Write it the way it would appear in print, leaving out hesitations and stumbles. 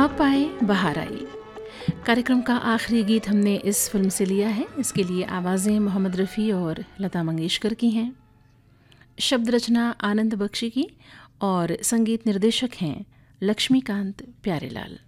वक्त आए बहार आई। कार्यक्रम का आखिरी गीत हमने इस फिल्म से लिया है। इसके लिए आवाज़ें मोहम्मद रफ़ी और लता मंगेशकर की हैं, शब्द रचना आनंद बख्शी की और संगीत निर्देशक हैं लक्ष्मीकांत प्यारेलाल।